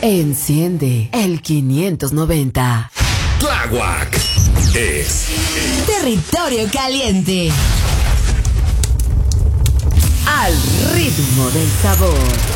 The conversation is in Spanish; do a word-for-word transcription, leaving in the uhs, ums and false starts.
Enciende el quinientos noventa. Tláhuac es Territorio Caliente. Al ritmo del sabor.